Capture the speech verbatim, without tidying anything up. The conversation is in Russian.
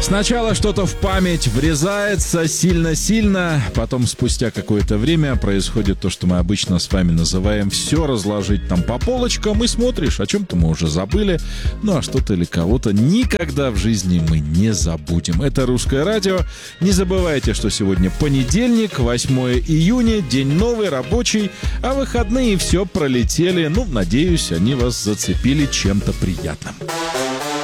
Сначала что-то в память врезается сильно-сильно, потом спустя какое-то время происходит то, что мы обычно с вами называем «все разложить там по полочкам», и смотришь, о чем-то мы уже забыли, ну а что-то или кого-то никогда в жизни мы не забудем. Это «Русское радио». Не забывайте, что сегодня понедельник, восьмое июня, день новый, рабочий, а выходные все пролетели. Ну, надеюсь, они вас зацепили чем-то приятным.